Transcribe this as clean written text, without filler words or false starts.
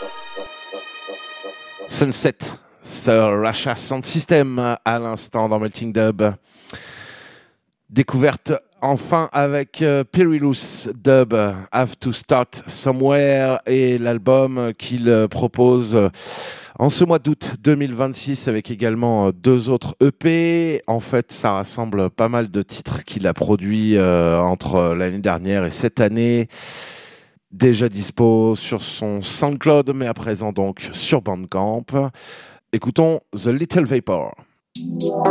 Sunset, Sir Rasha Sound System à l'instant dans Melting Dub. Découverte enfin avec Perilous Dub, Have to Start Somewhere, et l'album qu'il propose en ce mois d'août 2026 avec également 2 autres EP. En fait, ça rassemble pas mal de titres qu'il a produits entre l'année dernière et cette année. Déjà dispo sur son SoundCloud, mais à présent donc sur Bandcamp. Écoutons The Little Vapor.